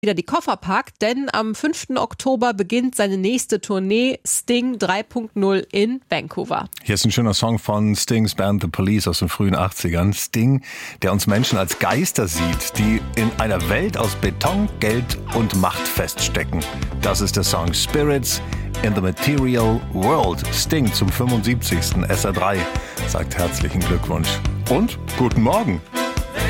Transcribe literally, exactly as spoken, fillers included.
wieder die Koffer packt, denn am fünften Oktober beginnt seine nächste Tournee Sting drei Punkt null in Vancouver. Hier ist ein schöner Song von Stings Band The Police aus den frühen achtzigern. Sting, der uns Menschen als Geister sieht, die in einer Welt aus Beton, Geld und Macht feststecken. Das ist der Song Spirits in the Material World. Sting zum fünfundsiebzigsten S R drei sagt herzlichen Glückwunsch und guten Morgen.